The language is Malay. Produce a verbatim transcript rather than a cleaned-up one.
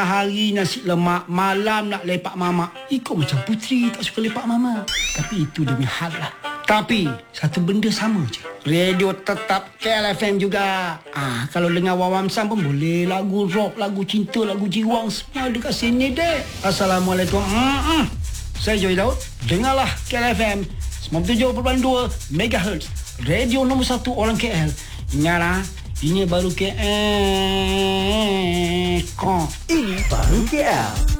Hari nasi lemak, malam nak lepak mamak. Ikut macam Putri tak suka lepak mama. Tapi itu demi hal lah. Tapi satu benda sama je. Radio tetap K L F M juga. Ah, kalau dengar Wawam Sam pun boleh. Lagu rock, lagu cinta, lagu jiwang, semua ada kat sini dek. Assalamualaikum. Mm-mm. Saya Joy Daud. Dengarlah K L F M sembilan puluh tujuh perpuluhan dua megahertz. Radio nombor satu orang K L. Ingatlah, ini baru K L. Kong. Ini baru K L.